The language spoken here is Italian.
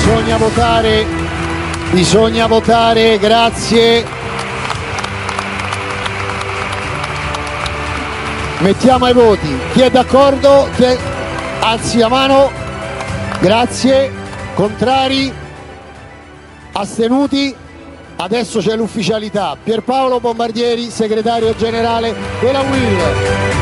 bisogna votare, grazie. Mettiamo ai voti, chi è d'accordo, alzi la mano, grazie, contrari, astenuti. Adesso c'è l'ufficialità. Pierpaolo Bombardieri, segretario generale della UIL.